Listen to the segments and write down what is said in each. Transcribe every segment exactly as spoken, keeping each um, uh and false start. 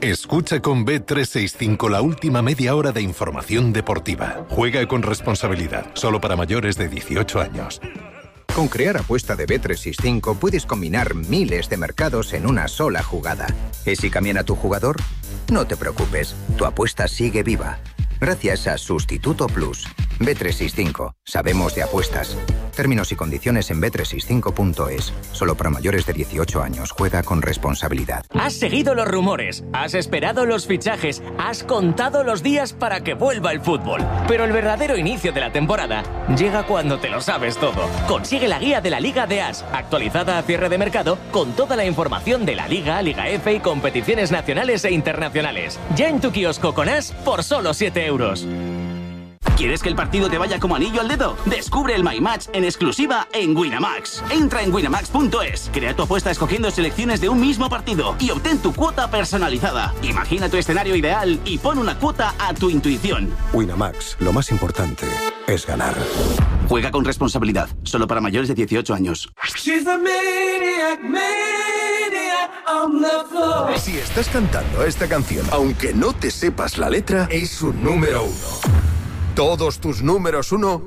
Escucha con B trescientos sesenta y cinco la última media hora de información deportiva. Juega con responsabilidad, solo para mayores de dieciocho años. Con Crear Apuesta de B trescientos sesenta y cinco puedes combinar miles de mercados en una sola jugada. ¿Y si cambian tu jugador? No te preocupes, tu apuesta sigue viva. Gracias a Sustituto Plus. B trescientos sesenta y cinco. Sabemos de apuestas. Términos y condiciones en B trescientos sesenta y cinco punto es. Solo para mayores de dieciocho años. Juega con responsabilidad. Has seguido los rumores, has esperado los fichajes, has contado los días para que vuelva el fútbol. Pero el verdadero inicio de la temporada llega cuando te lo sabes todo. Consigue la guía de la Liga de As, actualizada a cierre de mercado, con toda la información de la Liga, Liga F y competiciones nacionales e internacionales. Ya en tu kiosco con As por solo siete euros. ¿Quieres que el partido te vaya como anillo al dedo? Descubre el My Match en exclusiva en Winamax. Entra en winamax punto es, crea tu apuesta escogiendo selecciones de un mismo partido y obtén tu cuota personalizada. Imagina tu escenario ideal y pon una cuota a tu intuición. Winamax, lo más importante es ganar. Juega con responsabilidad, solo para mayores de dieciocho años. Si estás cantando esta canción, aunque no te sepas la letra, es un número uno. Todos tus números uno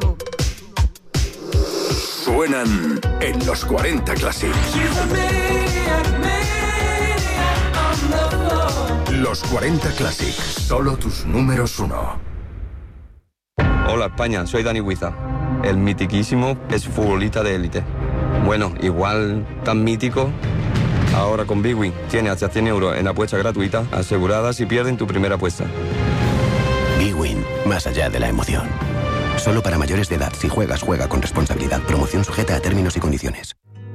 suenan en los cuarenta Classic. Los cuarenta Classic, solo tus números uno. Hola España, soy Dani Huiza. El mitiquísimo es futbolista de élite. Bueno, igual tan mítico. Ahora con Bwin tiene hasta cien euros en apuesta gratuita asegurada si pierden tu primera apuesta. Bwin, más allá de la emoción. Solo para mayores de edad. Si juegas, juega con responsabilidad. Promoción sujeta a términos y condiciones.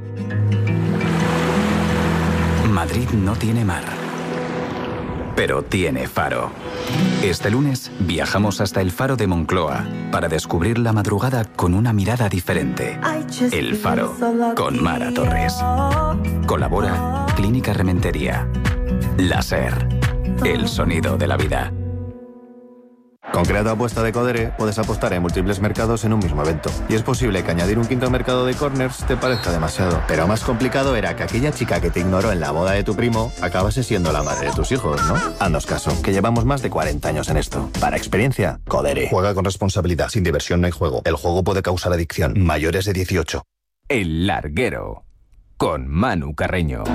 Madrid no tiene mar, pero tiene faro. Este lunes viajamos hasta el Faro de Moncloa para descubrir la madrugada con una mirada diferente. El Faro, con Mara Torres. Colabora Clínica Rementería. Láser, el sonido de la vida. Con Crea tu Apuesta de Codere puedes apostar en múltiples mercados en un mismo evento. Y es posible que añadir un quinto mercado de corners te parezca demasiado. Pero más complicado era que aquella chica que te ignoró en la boda de tu primo acabase siendo la madre de tus hijos, ¿no? Haznos caso, que llevamos más de cuarenta años en esto. Para experiencia, Codere. Juega con responsabilidad. Sin diversión no hay juego. El juego puede causar adicción. Mayores de dieciocho. El Larguero, con Manu Carreño.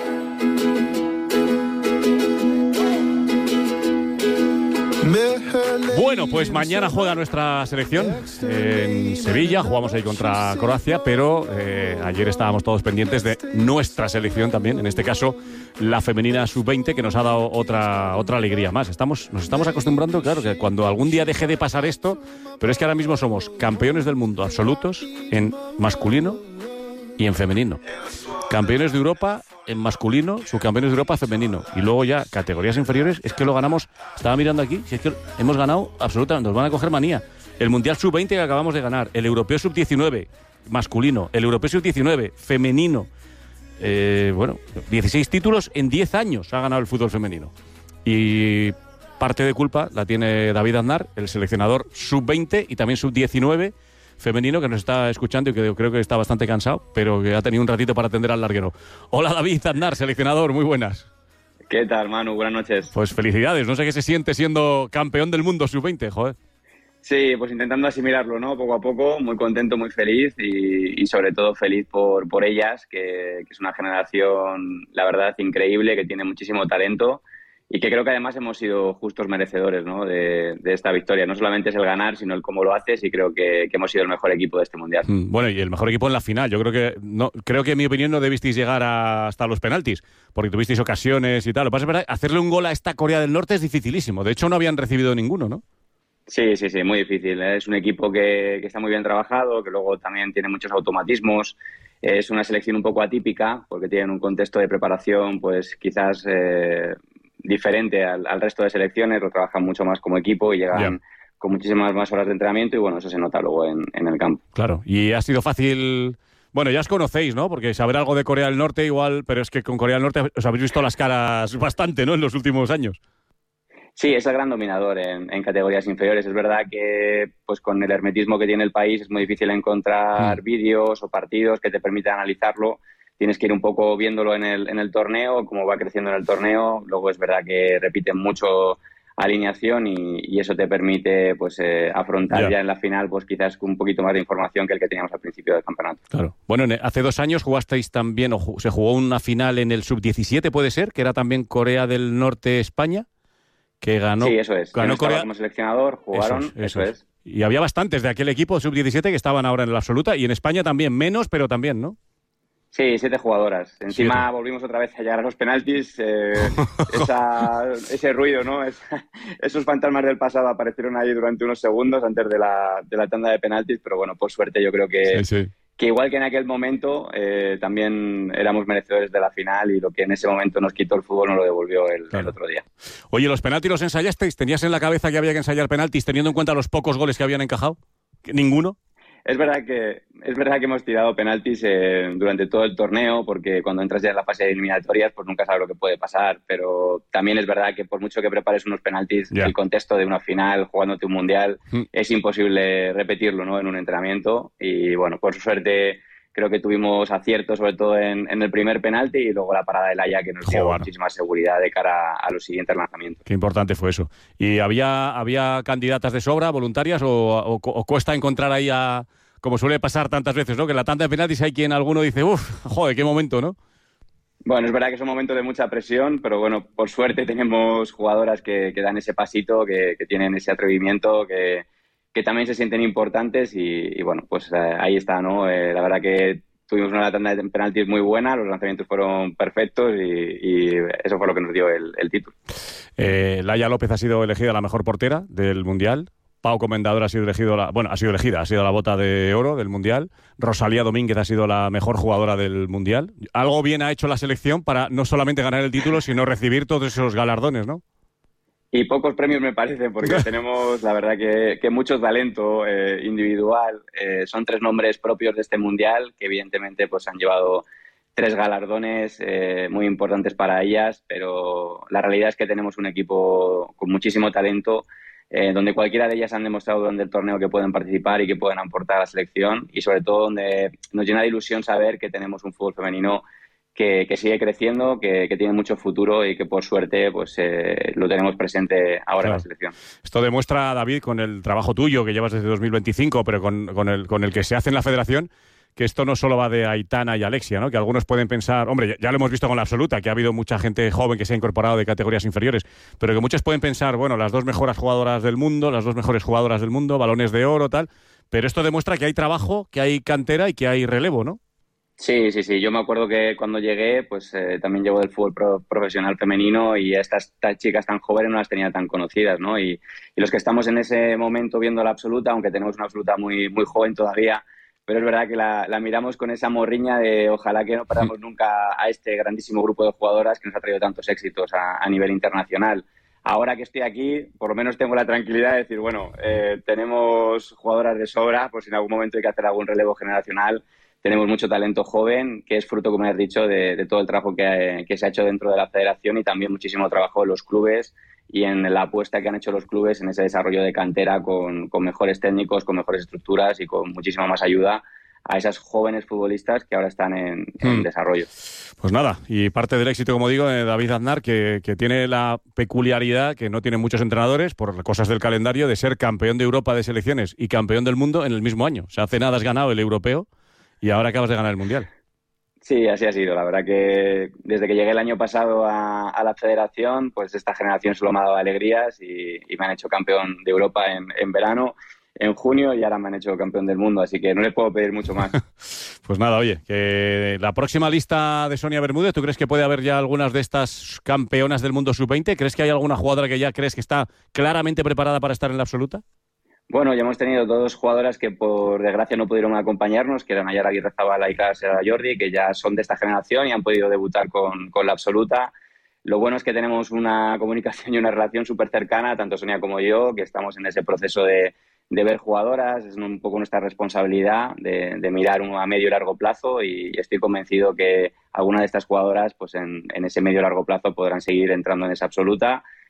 Bueno, pues mañana juega nuestra selección en Sevilla, jugamos ahí contra Croacia, pero eh, ayer estábamos todos pendientes de nuestra selección también, en este caso la femenina sub veinte, que nos ha dado otra, otra alegría más. Estamos, nos estamos acostumbrando, claro, que cuando algún día deje de pasar esto, pero es que ahora mismo somos campeones del mundo absolutos en masculino y en femenino. Campeones de Europa en masculino, subcampeones de Europa femenino. Y luego ya, categorías inferiores, es que lo ganamos. Estaba mirando aquí, si es que hemos ganado absolutamente, nos van a coger manía. El Mundial sub veinte que acabamos de ganar, el Europeo sub diecinueve masculino, el Europeo sub diecinueve femenino. Eh, bueno, dieciséis títulos en diez años ha ganado el fútbol femenino. Y parte de culpa la tiene David Aznar, el seleccionador sub veinte y también sub diecinueve femenino, que nos está escuchando y que creo que está bastante cansado, pero que ha tenido un ratito para atender al larguero. Hola David Aznar, seleccionador, muy buenas. ¿Qué tal, Manu? Buenas noches. Pues felicidades, no sé qué se siente siendo campeón del mundo sub veinte, joder. Sí, pues intentando asimilarlo, ¿no? Poco a poco, muy contento, muy feliz y, y sobre todo feliz por, por ellas, que, que es una generación, la verdad, increíble, que tiene muchísimo talento y que creo que además hemos sido justos merecedores, ¿no? de, de esta victoria. No solamente es el ganar, sino el cómo lo haces y creo que, que hemos sido el mejor equipo de este Mundial. Mm, bueno, y el mejor equipo en la final. Yo creo que, no, creo que en mi opinión no debisteis llegar a, hasta los penaltis, porque tuvisteis ocasiones y tal. Lo que pasa es verdad, hacerle un gol a esta Corea del Norte es dificilísimo. De hecho, no habían recibido ninguno, ¿no? Sí, sí, sí, muy difícil. Es un equipo que, que está muy bien trabajado, que luego también tiene muchos automatismos. Es una selección un poco atípica, porque tienen un contexto de preparación, pues quizás... Eh, diferente al, al resto de selecciones, lo trabajan mucho más como equipo y llegan yeah. con muchísimas más horas de entrenamiento y bueno, eso se nota luego en, en el campo. Claro, y ha sido fácil... Bueno, ya os conocéis, ¿no? Porque saber algo de Corea del Norte igual, pero es que con Corea del Norte os habéis visto las caras bastante, ¿no? En los últimos años. Sí, es el gran dominador en, en categorías inferiores. Es verdad que pues con el hermetismo que tiene el país es muy difícil encontrar mm. vídeos o partidos que te permitan analizarlo. tienes que ir un poco viéndolo en el, en el torneo, cómo va creciendo en el torneo. Luego es verdad que repiten mucho alineación y, y eso te permite pues eh, afrontar ya. ya en la final pues quizás con un poquito más de información que el que teníamos al principio del campeonato. Claro. Bueno, hace dos años jugasteis también, o se jugó una final en el sub diecisiete, ¿puede ser? Que era también Corea del Norte-España, que ganó... Sí, eso es. Ganó Corea como seleccionador, jugaron, eso es. Eso es. es. Y había bastantes de aquel equipo sub diecisiete que estaban ahora en la absoluta, y en España también, menos, pero también, ¿no? Sí, siete jugadoras. Encima siete. Volvimos otra vez a llegar a los penaltis. Eh, esa, ese ruido, ¿no? Es, esos fantasmas del pasado aparecieron ahí durante unos segundos antes de la, de la tanda de penaltis, pero bueno, por suerte yo creo que, sí, sí. que igual que en aquel momento eh, también éramos merecedores de la final y lo que en ese momento nos quitó el fútbol nos lo devolvió el, claro. el otro día. Oye, ¿los penaltis los ensayasteis? ¿Tenías en la cabeza que había que ensayar penaltis teniendo en cuenta los pocos goles que habían encajado? ¿Ninguno? Es verdad que es verdad que hemos tirado penaltis eh, durante todo el torneo, porque cuando entras ya en la fase de eliminatorias pues nunca sabes lo que puede pasar, pero también es verdad que por mucho que prepares unos penaltis, yeah. el contexto de una final, jugándote un mundial, mm. es imposible repetirlo, ¿no? En un entrenamiento. Y bueno, por suerte creo que tuvimos acierto sobre todo en, en el primer penalti y luego la parada de Laia, que nos dio Joder. muchísima seguridad de cara a los siguientes lanzamientos. Qué importante fue eso. ¿Y había, había candidatas de sobra, voluntarias, o, o, o cuesta encontrar ahí a... Como suele pasar tantas veces, ¿no? Que en la tanda de penaltis hay quien alguno dice, uff, joder, qué momento, ¿no? Bueno, es verdad que es un momento de mucha presión, pero bueno, por suerte tenemos jugadoras que, que dan ese pasito, que, que tienen ese atrevimiento, que, que también se sienten importantes y, y bueno, pues eh, ahí está, ¿no? Eh, la verdad que tuvimos una tanda de penaltis muy buena, los lanzamientos fueron perfectos y, y eso fue lo que nos dio el, el título. Eh, Laia López ha sido elegida la mejor portera del Mundial. Pau Comendador ha sido elegido la, bueno, ha sido elegida, ha sido la bota de oro del Mundial. Rosalía Domínguez ha sido la mejor jugadora del Mundial. Algo bien ha hecho la selección para no solamente ganar el título, sino recibir todos esos galardones, ¿no? Y pocos premios me parece, porque tenemos, la verdad, que, que mucho talento eh, individual. Eh, son tres nombres propios de este Mundial, que evidentemente pues han llevado tres galardones eh, muy importantes para ellas, pero la realidad es que tenemos un equipo con muchísimo talento, Eh, donde cualquiera de ellas han demostrado durante el torneo que pueden participar y que pueden aportar a la selección, y sobre todo donde nos llena de ilusión saber que tenemos un fútbol femenino que, que sigue creciendo, que, que tiene mucho futuro y que por suerte pues eh, lo tenemos presente ahora claro. en la selección. Esto demuestra, David, con el trabajo tuyo que llevas desde dos mil veinticinco, pero con, con, el, con el que se hace en la federación, que esto no solo va de Aitana y Alexia, ¿no? Que algunos pueden pensar, hombre, ya, ya lo hemos visto con la absoluta, que ha habido mucha gente joven que se ha incorporado de categorías inferiores, pero que muchos pueden pensar, bueno, las dos mejores jugadoras del mundo, las dos mejores jugadoras del mundo, balones de oro, tal, pero esto demuestra que hay trabajo, que hay cantera y que hay relevo, ¿no? Sí, sí, sí. Yo me acuerdo que cuando llegué, pues eh, también llevo del fútbol pro, profesional femenino y estas, estas chicas tan jóvenes no las tenía tan conocidas, ¿no? Y, y los que estamos en ese momento viendo la absoluta, aunque tenemos una absoluta muy, muy joven todavía, pero es verdad que la, la miramos con esa morriña de ojalá que no perdamos nunca a este grandísimo grupo de jugadoras que nos ha traído tantos éxitos a, a nivel internacional. Ahora que estoy aquí, por lo menos tengo la tranquilidad de decir, bueno, eh, tenemos jugadoras de sobra, por si en algún momento hay que hacer algún relevo generacional. Tenemos mucho talento joven, que es fruto, como has dicho, de, de todo el trabajo que, que se ha hecho dentro de la federación y también muchísimo trabajo en los clubes y en la apuesta que han hecho los clubes en ese desarrollo de cantera con, con mejores técnicos, con mejores estructuras y con muchísima más ayuda a esas jóvenes futbolistas que ahora están en, en hmm. desarrollo. Pues nada, y parte del éxito, como digo, de David Aznar, que, que tiene la peculiaridad que no tienen muchos entrenadores, por cosas del calendario, de ser campeón de Europa de selecciones y campeón del mundo en el mismo año. O sea, hace nada has ganado el europeo y ahora acabas de ganar el mundial. Sí, así ha sido. La verdad que desde que llegué el año pasado a, a la federación, pues esta generación solo me ha dado alegrías y, y me han hecho campeón de Europa en, en verano, en junio, y ahora me han hecho campeón del mundo, así que no les puedo pedir mucho más. Pues nada, oye, que la próxima lista de Sonia Bermúdez, ¿tú crees que puede haber ya algunas de estas campeonas del mundo sub veinte? ¿Crees que hay alguna jugadora que ya crees que está claramente preparada para estar en la absoluta? Bueno, ya hemos tenido dos jugadoras que por desgracia no pudieron acompañarnos, que eran Ayala Aguirrezabala y Clara Serra Jordi, que ya son de esta generación y han podido debutar con, con la absoluta. Lo bueno es que tenemos una comunicación y una relación súper cercana, tanto Sonia como yo, que estamos en ese proceso de, de ver jugadoras. Es un poco nuestra responsabilidad de, de mirar a medio y largo plazo y estoy convencido que alguna de estas jugadoras pues en, en ese medio y largo plazo podrán seguir entrando en esa absoluta.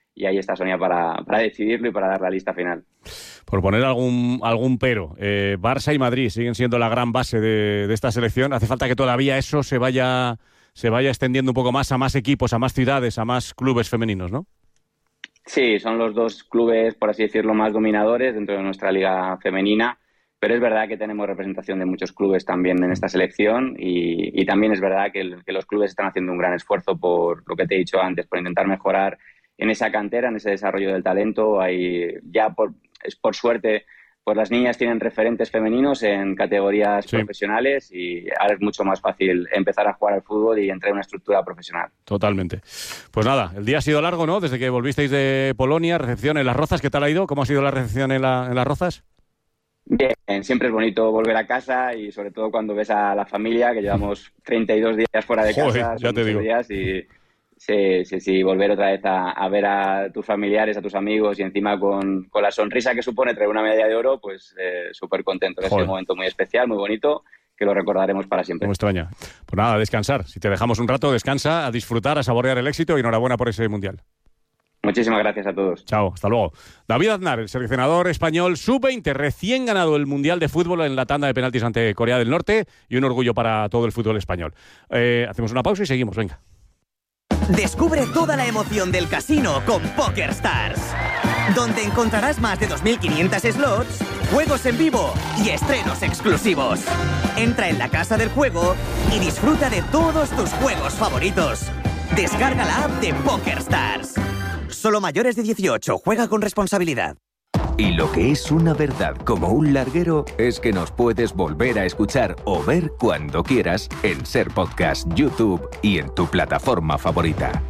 y ahí está Sonia para, para decidirlo y para dar la lista final. Por poner algún algún pero, eh, Barça y Madrid siguen siendo la gran base de, de esta selección. Hace falta que todavía eso se vaya, se vaya extendiendo un poco más a más equipos, a más ciudades, a más clubes femeninos, ¿no? Sí, son los dos clubes, por así decirlo, más dominadores dentro de nuestra liga femenina, pero es verdad que tenemos representación de muchos clubes también en esta selección y, y también es verdad que, el, que los clubes están haciendo un gran esfuerzo por lo que te he dicho antes, por intentar mejorar en esa cantera, en ese desarrollo del talento. Hay ya por, es por suerte, pues las niñas tienen referentes femeninos en categorías sí. profesionales y ahora es mucho más fácil empezar a jugar al fútbol y entrar en una estructura profesional. Totalmente. Pues nada, el día ha sido largo, ¿no? Desde que volvisteis de Polonia, recepción en Las Rozas, ¿qué tal ha ido? ¿Cómo ha sido la recepción en, la, en Las Rozas? Bien, siempre es bonito volver a casa y sobre todo cuando ves a la familia, que llevamos treinta y dos días fuera de Joder, casa, ya te digo. días y sí, sí, sí, volver otra vez a, a ver a tus familiares, a tus amigos y encima con, con la sonrisa que supone traer una medalla de oro, pues eh, súper contento. Es un momento muy especial, muy bonito, que lo recordaremos para siempre. Muy extraña. Pues nada, a descansar. Si te dejamos un rato, descansa, a disfrutar, a saborear el éxito y enhorabuena por ese Mundial. Muchísimas gracias a todos. Chao, hasta luego. David Aznar, el seleccionador español sub veinte, recién ganado el Mundial de Fútbol en la tanda de penaltis ante Corea del Norte y un orgullo para todo el fútbol español. Eh, hacemos una pausa y seguimos, venga. Descubre toda la emoción del casino con PokerStars, donde encontrarás más de dos mil quinientos slots, juegos en vivo y estrenos exclusivos. Entra en la casa del juego y disfruta de todos tus juegos favoritos. Descarga la app de PokerStars. Solo mayores de dieciocho, juega con responsabilidad. Y lo que es una verdad como un larguero es que nos puedes volver a escuchar o ver cuando quieras en Ser Podcast, YouTube y en tu plataforma favorita.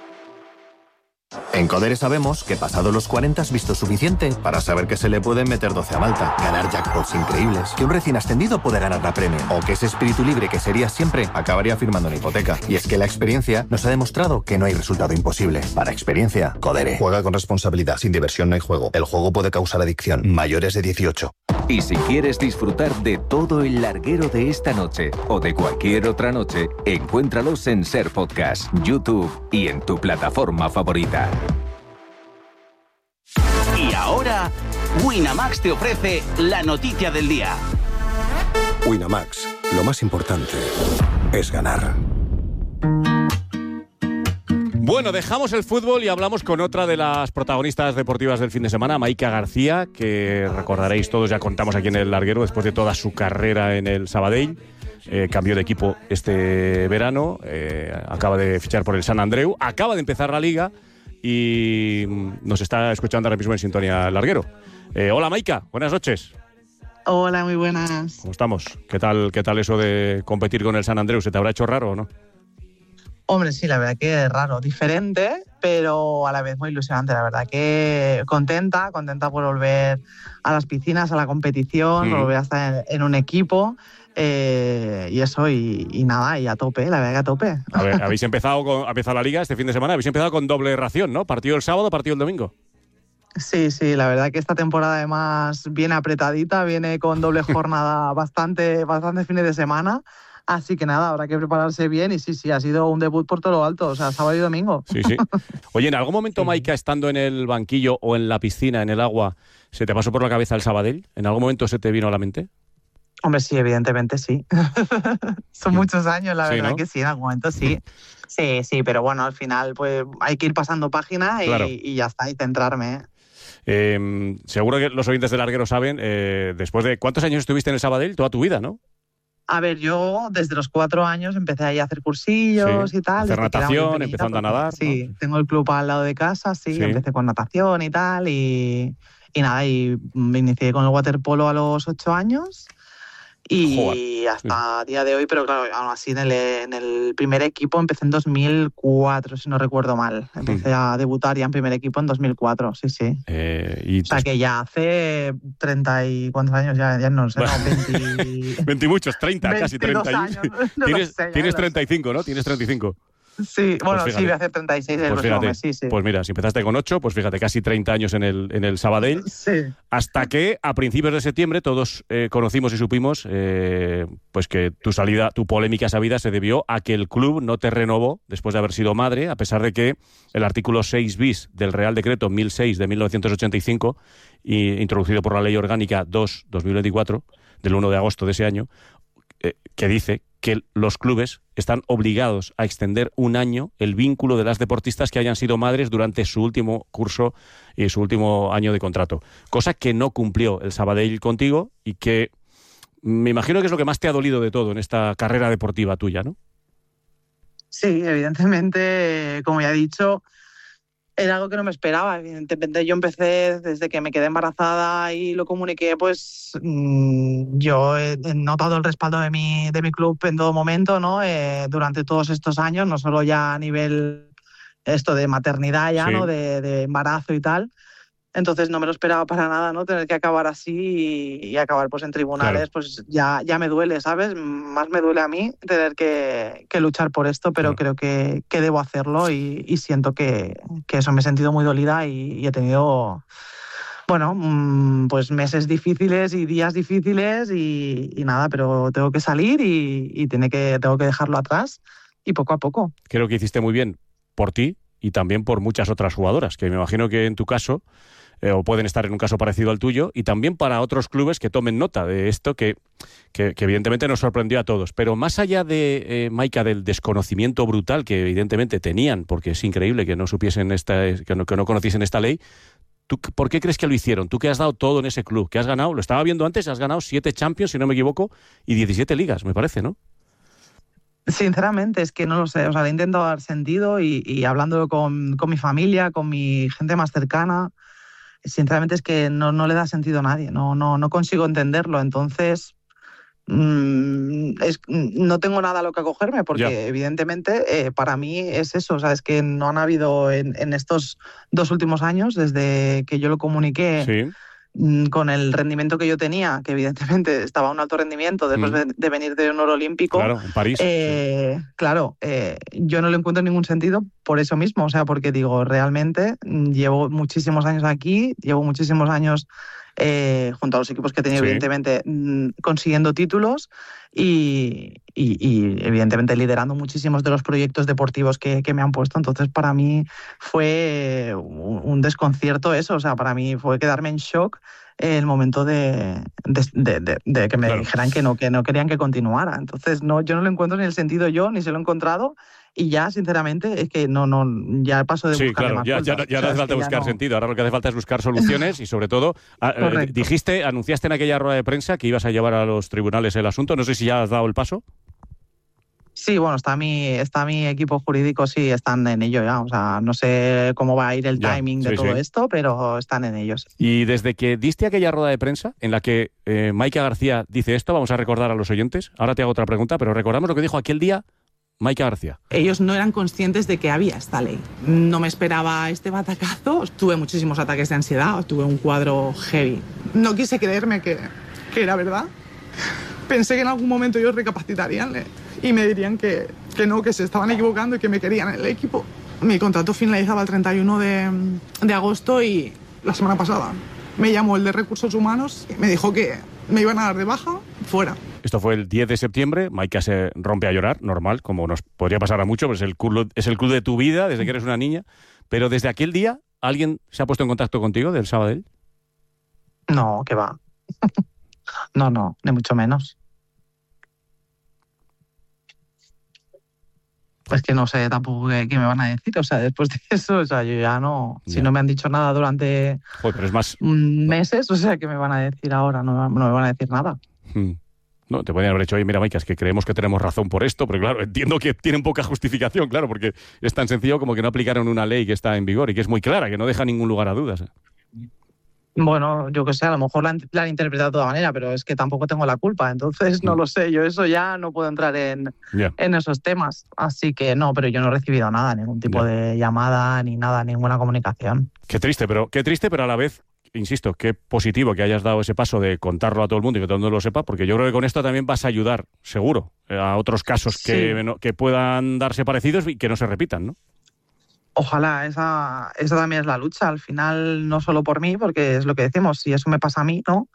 En Codere sabemos que pasado los cuarenta has visto suficiente para saber que se le pueden meter doce a Malta, ganar jackpots increíbles, que un recién ascendido puede ganar la Premier, o que ese espíritu libre que serías siempre acabaría firmando una hipoteca. Y es que la experiencia nos ha demostrado que no hay resultado imposible. Para experiencia, Codere. Juega con responsabilidad. Sin diversión no hay juego. El juego puede causar adicción. Mayores de dieciocho. Y si quieres disfrutar de todo el larguero de esta noche o de cualquier otra noche, encuéntralos en Ser Podcast, YouTube y en tu plataforma favorita. Y ahora, Winamax te ofrece la noticia del día. Winamax, lo más importante es ganar. Bueno, dejamos el fútbol y hablamos con otra de las protagonistas deportivas del fin de semana, Maika García, que recordaréis todos, ya contamos aquí en el larguero, después de toda su carrera en el Sabadell. Eh, cambió de equipo este verano, eh, acaba de fichar por el Sant Andreu, acaba de empezar la Liga y nos está escuchando ahora mismo en sintonía el larguero. Eh, hola Maika, buenas noches. Hola, muy buenas. ¿Cómo estamos? ¿Qué tal, qué tal eso de competir con el Sant Andreu? ¿Se te habrá hecho raro o no? Hombre, sí, la verdad que es raro, diferente, pero a la vez muy ilusionante. La verdad que contenta, contenta por volver a las piscinas, a la competición, mm. por volver a estar en, en un equipo. Eh, y eso, y, y nada, y a tope, la verdad que a tope. A ver, habéis empezado, con, ha empezado la Liga este fin de semana, habéis empezado con doble ración, ¿no? Partido el sábado, partido el domingo. Sí, sí, la verdad que esta temporada además viene apretadita, viene con doble jornada bastante, bastante fines de semana. Así que nada, habrá que prepararse bien y sí, sí, ha sido un debut por todo lo alto, o sea, sábado y domingo. Sí, sí. Oye, ¿en algún momento, Maika, estando en el banquillo o en la piscina, en el agua, se te pasó por la cabeza el Sabadell? ¿En algún momento se te vino a la mente? Hombre, sí, evidentemente sí. Son muchos años, la sí, verdad, ¿no? Que sí, en algún momento sí. Sí, sí, pero bueno, al final pues hay que ir pasando página y, claro. y ya está, y centrarme. Eh, seguro que los oyentes del larguero saben, eh, después de... ¿Cuántos años estuviste en el Sabadell? Toda tu vida, ¿no? A ver, yo desde los cuatro años empecé ahí a hacer cursillos sí. y tal. Hacer natación, empezando a nadar. Sí, ¿no? Tengo el club al lado de casa, sí, sí. Empecé con natación y tal, y, y nada, y me inicié con el waterpolo a los ocho años. Y Joder. hasta sí. día de hoy, pero claro, aún así en el, en el primer equipo empecé en dos mil cuatro, si no recuerdo mal. Empecé mm. a debutar ya en primer equipo en dos mil cuatro, sí, sí. Eh, y o sea que ya hace treinta y cuántos años, ya, ya no sé, no, veinte... veinte muchos, treinta, casi treinta. Años, no tienes sé, tienes treinta y cinco, ¿no? Tienes treinta y cinco. Sí, bueno, pues sí, voy a hacer treinta y seis el pues próximo fíjate, mes, sí, sí. Pues mira, si empezaste con ocho, pues fíjate, casi treinta años en el, en el Sabadell. Sí. Hasta que a principios de septiembre todos eh, conocimos y supimos eh, pues que tu salida, tu polémica salida se debió a que el club no te renovó después de haber sido madre, a pesar de que el artículo seis bis del Real Decreto mil seis de mil novecientos ochenta y cinco, y, introducido por la Ley Orgánica dos barra dos mil veinticuatro, del uno de agosto de ese año, eh, que dice que los clubes están obligados a extender un año el vínculo de las deportistas que hayan sido madres durante su último curso y su último año de contrato. Cosa que no cumplió el Sabadell contigo y que me imagino que es lo que más te ha dolido de todo en esta carrera deportiva tuya, ¿no? Sí, evidentemente, como ya he dicho, era algo que no me esperaba. Evidentemente, yo empecé desde que me quedé embarazada y lo comuniqué, pues mmm, yo he notado el respaldo de mi, de mi club en todo momento, ¿no? Eh, durante todos estos años, no solo ya a nivel esto de maternidad ya, sí. ¿no? De, de embarazo y tal. Entonces no me lo esperaba para nada, ¿no? Tener que acabar así y, y acabar pues en tribunales, claro. Pues ya, ya me duele, ¿sabes? Más me duele a mí tener que, que luchar por esto, pero claro. Creo que, que debo hacerlo y, y siento que, que eso me he sentido muy dolida y, y he tenido, bueno, pues meses difíciles y días difíciles y, y nada, pero tengo que salir y, y tiene que, tengo que dejarlo atrás y poco a poco. Creo que hiciste muy bien por ti y también por muchas otras jugadoras, que me imagino que en tu caso... Eh, o pueden estar en un caso parecido al tuyo, y también para otros clubes que tomen nota de esto que, que, que evidentemente nos sorprendió a todos. Pero más allá de, eh, Maika, del desconocimiento brutal que evidentemente tenían, porque es increíble que no supiesen esta, que no, que no conociesen esta ley, ¿tú por qué crees que lo hicieron? Tú que has dado todo en ese club, que has ganado, lo estaba viendo antes, has ganado siete Champions, si no me equivoco, y diecisiete ligas, me parece, ¿no? Sinceramente, es que no lo sé. O sea, le he intentado dar sentido y, y hablando con, con mi familia, con mi gente más cercana, sinceramente es que no, no le da sentido a nadie, no, no, no consigo entenderlo, entonces mmm, es, no tengo nada a lo que acogerme porque yeah. evidentemente eh, para mí es eso, o sea, es que no han habido en, en estos dos últimos años, desde que yo lo comuniqué, sí. mmm, con el rendimiento que yo tenía, que evidentemente estaba a un alto rendimiento después mm. de, de venir de un oro olímpico. Claro, en París. Eh, sí. Claro, eh, yo no le encuentro ningún sentido por eso mismo, o sea, porque digo, realmente llevo muchísimos años aquí, llevo muchísimos años eh, junto a los equipos que he tenido, sí. evidentemente, mmm, consiguiendo títulos y, y, y evidentemente liderando muchísimos de los proyectos deportivos que, que me han puesto. Entonces, para mí fue un, un desconcierto eso, o sea, para mí fue quedarme en shock el momento de, de, de, de, de que me claro. dijeran que no, que no querían que continuara. Entonces, no, yo no lo encuentro ni el sentido yo, ni se lo he encontrado. Y ya, sinceramente, es que no, no, ya paso de sí, buscar claro, más ya, ya, ya no hace falta buscar no... sentido. Ahora lo que hace falta es buscar soluciones y, sobre todo, eh, dijiste, anunciaste en aquella rueda de prensa que ibas a llevar a los tribunales el asunto. No sé si ya has dado el paso. Sí, bueno, está mi, está mi equipo jurídico, sí, están en ello ya. O sea, no sé cómo va a ir el ya, timing de sí, todo sí. esto, pero están en ellos. Y desde que diste aquella rueda de prensa en la que eh, Maika García dice esto, vamos a recordar a los oyentes. Ahora te hago otra pregunta, pero recordamos lo que dijo aquel día Maika García. Ellos no eran conscientes de que había esta ley. No me esperaba este batacazo. Tuve muchísimos ataques de ansiedad, tuve un cuadro heavy. No quise creerme que, que era verdad. Pensé que en algún momento ellos recapacitarían y me dirían que, que no, que se estaban equivocando y que me querían en el equipo. Mi contrato finalizaba el treinta y uno de, de agosto y la semana pasada me llamó el de Recursos Humanos y me dijo que me iban a dar de baja fuera. Esto fue el diez de septiembre, Maika se rompe a llorar, normal, como nos podría pasar a muchos, pues es el club, es el club de tu vida desde que eres una niña, pero desde aquel día, ¿alguien se ha puesto en contacto contigo del Sabadell? No, que va. No, no, ni mucho menos. Pues que no sé tampoco qué, qué me van a decir, o sea, después de eso, o sea, yo ya no, ya. Si no me han dicho nada durante Joder, pero es más... meses, o sea, ¿qué me van a decir ahora? No, no me van a decir nada. Hmm. No, te podrían haber dicho, oye, mira, Maika, es que creemos que tenemos razón por esto, pero claro, entiendo que tienen poca justificación, claro, porque es tan sencillo como que no aplicaron una ley que está en vigor y que es muy clara, que no deja ningún lugar a dudas. Bueno, yo qué sé, a lo mejor la han, la han interpretado de toda manera, pero es que tampoco tengo la culpa, entonces no mm. lo sé, yo eso ya no puedo entrar en, yeah. en esos temas, así que no, pero yo no he recibido nada, ningún tipo yeah. de llamada, ni nada, ninguna comunicación. Qué triste, pero qué triste, pero a la vez insisto, qué positivo que hayas dado ese paso de contarlo a todo el mundo y que todo el mundo lo sepa, porque yo creo que con esto también vas a ayudar, seguro, a otros casos Sí. que, no- que puedan darse parecidos y que no se repitan, ¿no? Ojalá, esa, esa también es la lucha. Al final, no solo por mí, porque es lo que decimos, si eso me pasa a mí, ¿no?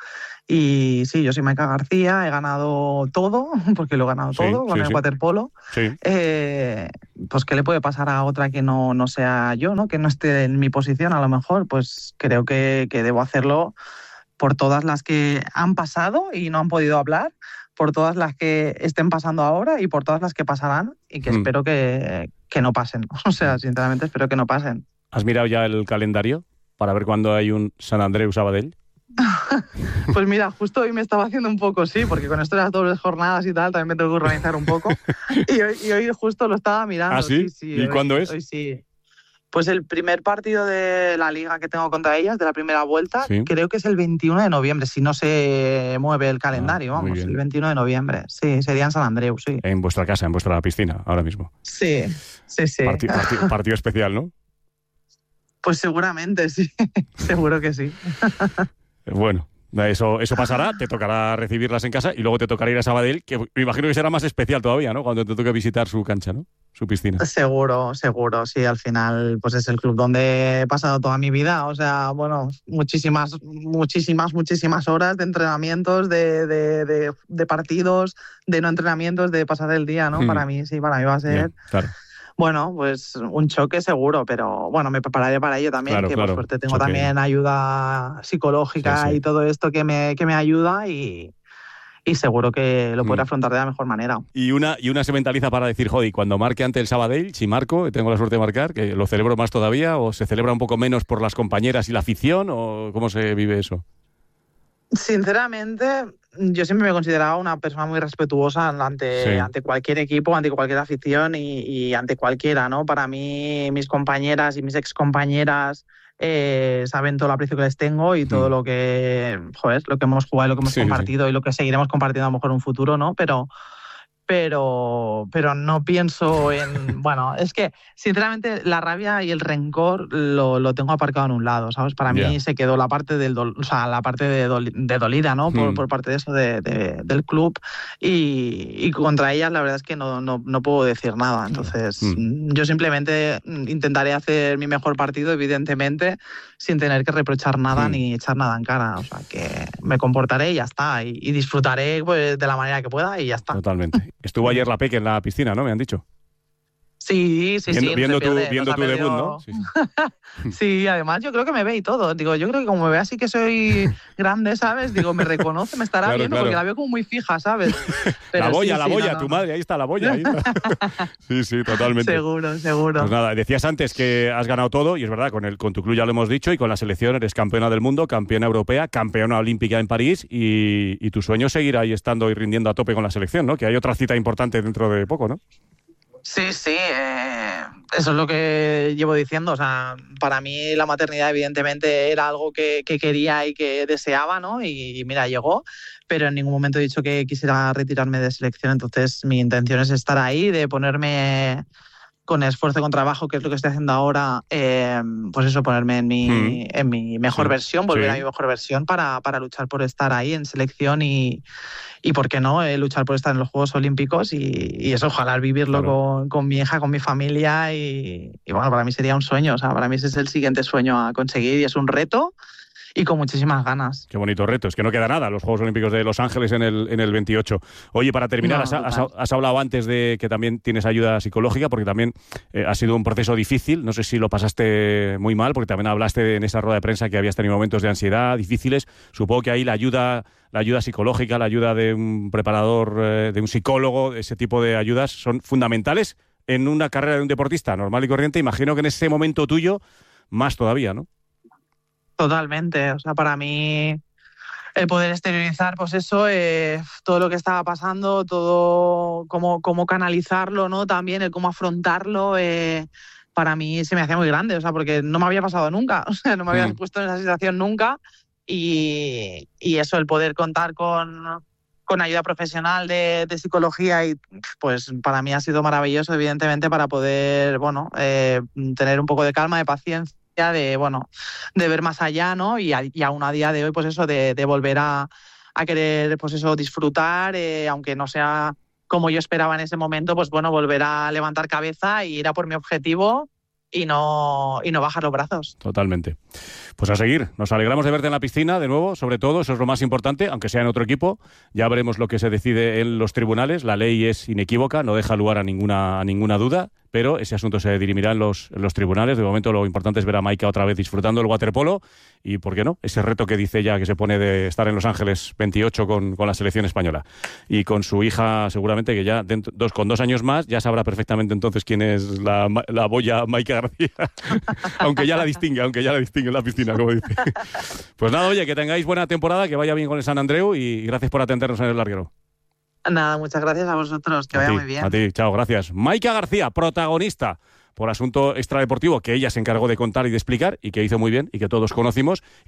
Y sí, yo soy Maika García, he ganado todo, porque lo he ganado Sí, todo con sí, el sí. waterpolo. Sí. Eh, pues, ¿qué le puede pasar a otra que no, no sea yo, ¿no? Que no esté en mi posición, a lo mejor? Pues creo que, que debo hacerlo por todas las que han pasado y no han podido hablar, por todas las que estén pasando ahora y por todas las que pasarán y que Mm. espero que, que no pasen. O sea, sinceramente espero que no pasen. ¿Has mirado ya el calendario para ver cuándo hay un San Andreu Sabadell? Pues mira, justo hoy me estaba haciendo un poco, sí, porque con esto de las dobles jornadas y tal, también me tengo que organizar un poco. Y hoy, y hoy justo lo estaba mirando. ¿Ah, sí? ¿Y hoy- cuándo es? Hoy sí. Pues el primer partido de la liga que tengo contra ellas, de la primera vuelta, Sí. creo que es el veintiuno de noviembre, si no se mueve el calendario, Ah, muy vamos, bien. el veintiuno de noviembre. Sí, sería en San Andreu, sí. En vuestra casa, en vuestra piscina, ahora mismo. Sí, sí, sí. Parti- parti- partido especial, ¿no? Pues seguramente, sí. Seguro que sí. Bueno, eso, eso pasará, te tocará recibirlas en casa y luego te tocará ir a Sabadell, que me imagino que será más especial todavía, ¿no? Cuando te toque visitar su cancha, ¿no? Su piscina. Seguro, seguro, sí, al final pues es el club donde he pasado toda mi vida, o sea, bueno, muchísimas, muchísimas, muchísimas horas de entrenamientos, de, de, de, de partidos, de no entrenamientos, de pasar el día, ¿no? Hmm. Para mí, sí, para mí va a ser, Ya, claro. bueno, pues un choque seguro, pero bueno, me prepararé para ello también, Claro, que claro, por suerte tengo choque. también ayuda psicológica Sí, sí. y todo esto que me, que me ayuda y, y seguro que lo podré Hmm. afrontar de la mejor manera. Y una, y una se mentaliza para decir, joder, cuando marque ante el Sabadell, si marco, y tengo la suerte de marcar, que lo celebro más todavía, o se celebra un poco menos por las compañeras y la afición, o cómo se vive eso. Sinceramente, yo siempre me he considerado una persona muy respetuosa ante, Sí. ante cualquier equipo, ante cualquier afición y, y ante cualquiera, ¿no? Para mí, mis compañeras y mis excompañeras eh, saben todo el aprecio que les tengo y todo Mm. lo que, joder, lo que hemos jugado y lo que hemos Sí, sí, sí. compartido y lo que seguiremos compartiendo a lo mejor en un futuro, ¿no? Pero, pero, pero no pienso en... Bueno, es que, sinceramente, la rabia y el rencor lo, lo tengo aparcado en un lado, ¿sabes? Para mí Ya. se quedó la parte del dol- o sea, la parte de, doli- de dolida, ¿no? Por, Hmm. por parte de eso de- de- del club. Y, y contra ellas la verdad es que no, no, no puedo decir nada. Entonces, Hmm. yo simplemente intentaré hacer mi mejor partido, evidentemente, sin tener que reprochar nada Hmm. ni echar nada en cara. O sea, que me comportaré y ya está. Y, y disfrutaré pues, de la manera que pueda y ya está. Totalmente. Estuvo ayer la Peque en la piscina, ¿no? Me han dicho. Sí, sí, viendo sí. viendo no se tu, pierde, viendo nos tu ha debut, perdido- ¿no? Sí, sí. Sí, además yo creo que me ve y todo. Digo, yo creo que como me ve así que soy grande, ¿sabes? Digo, me reconoce, me estará Claro, viendo claro. porque la veo como muy fija, ¿sabes? Pero la boya, sí, la sí, boya, no, tu no. madre, ahí está la boya. Ahí está. Sí, sí, totalmente. Seguro, seguro. Pues nada, decías antes que has ganado todo, y es verdad, con el con tu club ya lo hemos dicho, y con la selección eres campeona del mundo, campeona europea, campeona olímpica en París, y, y tu sueño es seguir ahí estando y rindiendo a tope con la selección, ¿no? Que hay otra cita importante dentro de poco, ¿no? Sí, sí, eh, eso es lo que llevo diciendo. O sea, para mí la maternidad evidentemente era algo que, que quería y que deseaba, ¿no? Y, mira, llegó, pero en ningún momento he dicho que quisiera retirarme de selección. Entonces mi intención es estar ahí, de ponerme con esfuerzo y con trabajo, que es lo que estoy haciendo ahora, eh, pues eso, ponerme en mi, Mm. en mi mejor Sí, versión, volver sí. a mi mejor versión para, para luchar por estar ahí en selección y, y ¿por qué no?, eh, luchar por estar en los Juegos Olímpicos y, y eso, ojalá vivirlo Claro. con, con mi hija, con mi familia y, y bueno, para mí sería un sueño, o sea, para mí ese es el siguiente sueño a conseguir y es un reto y con muchísimas ganas. Qué bonito reto, es que no queda nada, los Juegos Olímpicos de Los Ángeles en el, en el veintiocho. Oye, para terminar, No, has, has- total. has hablado antes de que también tienes ayuda psicológica, porque también eh, ha sido un proceso difícil, no sé si lo pasaste muy mal, porque también hablaste en esa rueda de prensa que habías tenido momentos de ansiedad difíciles. Supongo que ahí la ayuda, la ayuda psicológica, la ayuda de un preparador, eh, de un psicólogo, ese tipo de ayudas son fundamentales en una carrera de un deportista normal y corriente. Imagino que en ese momento tuyo, más todavía, ¿no? Totalmente, o sea, para mí el poder exteriorizar, pues eso, eh, todo lo que estaba pasando, todo cómo, cómo canalizarlo, ¿no? También el cómo afrontarlo, eh, para mí se me hacía muy grande, o sea, porque no me había pasado nunca, o sea, no me había Mm. puesto en esa situación nunca y, y eso, el poder contar con, con ayuda profesional de, de psicología y pues para mí ha sido maravilloso, evidentemente, para poder, bueno, eh, tener un poco de calma, de paciencia experiencia de, bueno, de ver más allá, ¿no? Y, a, y aún a día de hoy, pues eso, de, de volver a, a querer, pues eso, disfrutar, eh, aunque no sea como yo esperaba en ese momento, pues bueno, volver a levantar cabeza y ir a por mi objetivo y no, y no bajar los brazos. Totalmente. Pues a seguir. Nos alegramos de verte en la piscina de nuevo, sobre todo, eso es lo más importante, aunque sea en otro equipo. Ya veremos lo que se decide en los tribunales. La ley es inequívoca, no deja lugar a ninguna, a ninguna duda, pero ese asunto se dirimirá en los, en los tribunales. De momento lo importante es ver a Maika otra vez disfrutando el waterpolo y, ¿por qué no?, ese reto que dice ella que se pone de estar en Los Ángeles veintiocho con, con la selección española. Y con su hija seguramente que ya dentro, dos, con dos años más ya sabrá perfectamente entonces quién es la, la boya Maika García. aunque ya la distingue, aunque ya la distingue en la piscina, como dice. Pues nada, oye, que tengáis buena temporada, que vaya bien con el San Andreu y gracias por atendernos en el larguero. Nada, muchas gracias a vosotros, que a vaya ti, muy bien. A ti, chao, gracias. Maika García, protagonista por asunto extradeportivo que ella se encargó de contar y de explicar y que hizo muy bien y que todos conocimos